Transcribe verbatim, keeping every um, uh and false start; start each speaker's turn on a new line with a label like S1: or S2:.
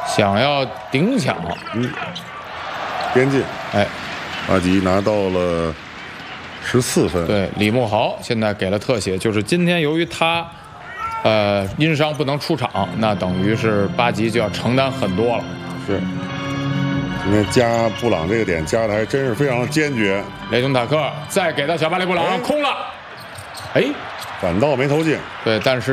S1: 想要顶抢，
S2: 嗯，边进，
S1: 哎，
S2: 八级拿到了十四分。
S1: 对，李慕豪现在给了特写，就是今天由于他呃因伤不能出场，那等于是八级就要承担很多了。
S2: 是，今天加布朗这个点加的还真是非常的坚决。
S1: 雷tun塔克再给到小巴黎布朗，
S2: 哎
S1: 空了，哎，
S2: 反倒没投进。
S1: 对，但是。